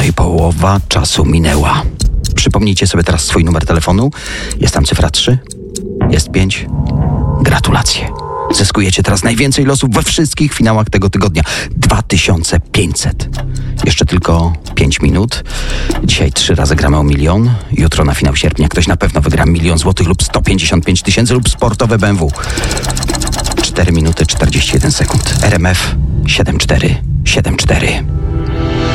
i połowa czasu minęła. Przypomnijcie sobie teraz swój numer telefonu. Jest tam cyfra 3, jest 5. Gratulacje. Zyskujecie teraz najwięcej losów we wszystkich finałach tego tygodnia. 2500. Jeszcze tylko 5 minut. Dzisiaj 3 razy gramy o 1 000 000. Jutro na finał sierpnia ktoś na pewno wygra 1 000 000 złotych lub 155 000 lub sportowe BMW. 4 minuty 41 sekund. RMF 7474.